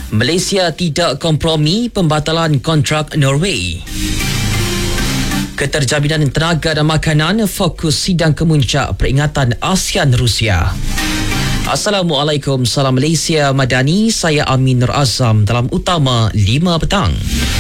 Malaysia tidak kompromi pembatalan kontrak Norway. Keterjaminan tenaga dan makanan fokus sidang kemuncak peringatan ASEAN Rusia. Assalamualaikum, salam Malaysia Madani. Saya Amin Nur Azam dalam Utama 5 petang.